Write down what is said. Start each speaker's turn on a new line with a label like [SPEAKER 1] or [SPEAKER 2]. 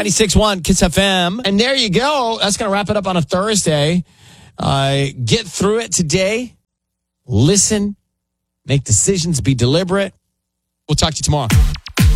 [SPEAKER 1] 96.1 Kiss FM. And there you go. That's going to wrap it up on a Thursday. Get through it today. Listen. Make decisions. Be deliberate. We'll talk to you tomorrow.